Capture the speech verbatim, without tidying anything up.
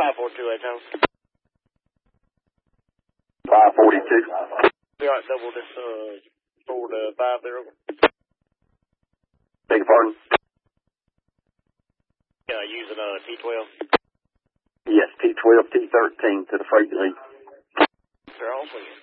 five four two eight, Thomas. five forty-two. Be alright, double this, uh, four to five there. Beg your pardon? Yeah, using, uh, T twelve. Yes, T twelve, T thirteen to the freight lead. Sir, also.